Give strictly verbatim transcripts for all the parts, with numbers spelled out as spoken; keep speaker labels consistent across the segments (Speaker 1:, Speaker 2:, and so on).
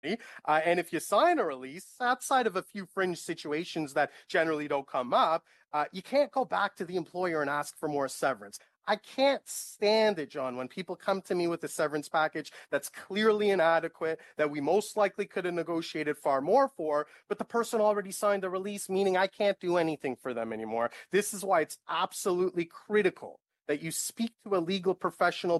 Speaker 1: Uh, and if you sign a release, outside of a few fringe situations that generally don't come up, uh, you can't go back to the employer and ask for more severance. I can't stand it, John, when people come to me with a severance package that's clearly inadequate, that we most likely could have negotiated far more for, but the person already signed the release, meaning I can't do anything for them anymore. This is why it's absolutely critical that you speak to a legal professional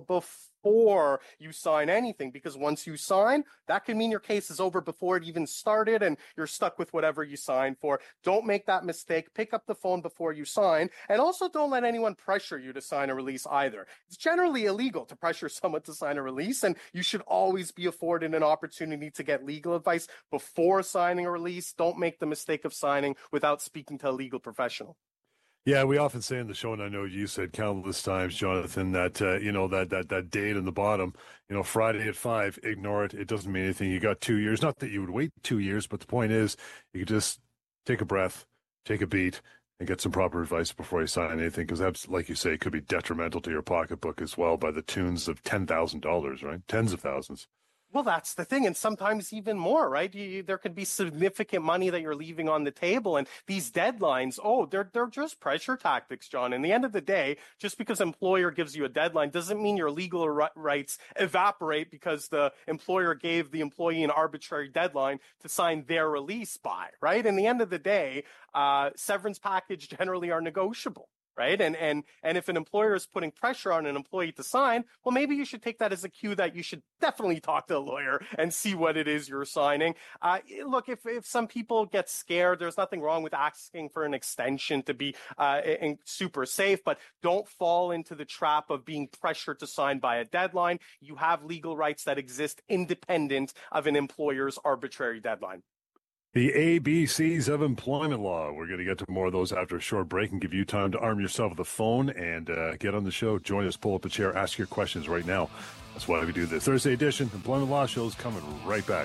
Speaker 1: before you sign anything, because once you sign, that can mean your case is over before it even started and you're stuck with whatever you signed for. Don't make that mistake. Pick up the phone before you sign, and also don't let anyone pressure you to sign a release either. It's generally illegal to pressure someone to sign a release, and you should always be afforded an opportunity to get legal advice before signing a release. Don't make the mistake of signing without speaking to a legal professional.
Speaker 2: Yeah, we often say in the show, and I know you said countless times, Jonathan, that, uh, you know, that, that, that date in the bottom, you know, Friday at five, ignore it. It doesn't mean anything. You got two years. Not that you would wait two years, but the point is you could just take a breath, take a beat, and get some proper advice before you sign anything, because that's, like you say, it could be detrimental to your pocketbook as well by the tunes of ten thousand dollars, right? Tens of thousands.
Speaker 1: Well, that's the thing, and sometimes even more, right? You, there could be significant money that you're leaving on the table, and these deadlines, oh, they're they're just pressure tactics, John. In the end of the day, just because employer gives you a deadline doesn't mean your legal rights evaporate because the employer gave the employee an arbitrary deadline to sign their release by, right? In the end of the day, uh, severance packages generally are negotiable. Right. And and and if an employer is putting pressure on an employee to sign, well, maybe you should take that as a cue that you should definitely talk to a lawyer and see what it is you're signing. Uh, look, if, if some people get scared, there's nothing wrong with asking for an extension to be uh, in, super safe, but don't fall into the trap of being pressured to sign by a deadline. You have legal rights that exist independent of an employer's arbitrary deadline.
Speaker 2: The A B Cs of employment law. We're going to get to more of those after a short break and give you time to arm yourself with a phone and uh, get on the show. Join us, pull up a chair, ask your questions right now. That's why we do this. Thursday edition, Employment Law Show is coming right back.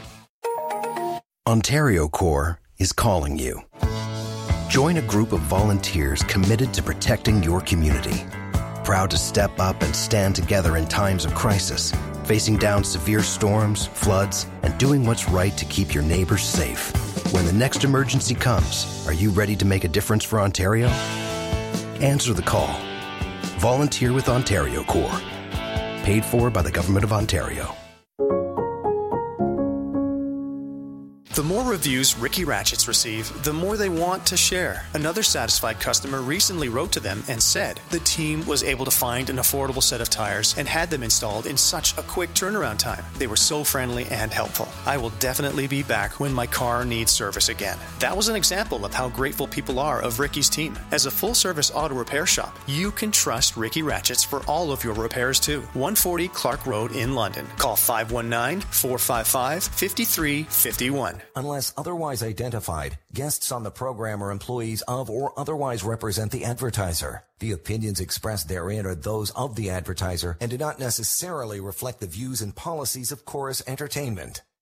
Speaker 3: Ontario Corps is calling you. Join a group of volunteers committed to protecting your community. Proud to step up and stand together in times of crisis, facing down severe storms, floods, and doing what's right to keep your neighbors safe. When the next emergency comes, are you ready to make a difference for Ontario? Answer the call. Volunteer with Ontario Corps. Paid for by the Government of Ontario.
Speaker 4: The more reviews Ricky Ratchets receive, the more they want to share. Another satisfied customer recently wrote to them and said the team was able to find an affordable set of tires and had them installed in such a quick turnaround time. They were so friendly and helpful. I will definitely be back when my car needs service again. That was an example of how grateful people are of Ricky's team. As a full-service auto repair shop, you can trust Ricky Ratchets for all of your repairs too. one forty Clark Road in London. Call five one nine, four five five, five three five one.
Speaker 5: Unless otherwise identified, guests on the program are employees of or otherwise represent the advertiser. The opinions expressed therein are those of the advertiser and do not necessarily reflect the views and policies of Chorus Entertainment.